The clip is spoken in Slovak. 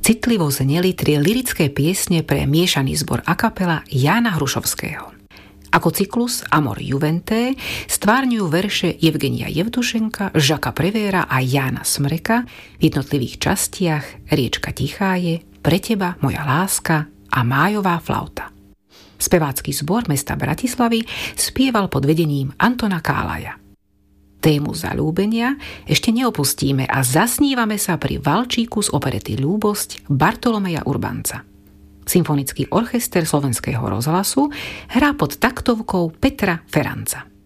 citlivo zneli 3 lyrické piesne pre miešaný zbor a kapela Jána Hrušovského. Ako cyklus Amor Juventé stvárňujú verše Evgenia Jevtušenka, Žaka Prevéra a Jána Smreka v jednotlivých častiach Riečka tichá je, Pre teba moja láska a Májová flauta. Spevácky zbor mesta Bratislavy spieval pod vedením Antona Kálaja. Tému zaľúbenia ešte neopustíme a zasnívame sa pri valčíku z operety Ľúbosť Bartolomeja Urbanca. Symfonický orchester Slovenského rozhlasu hrá pod taktovkou Petra Feranca.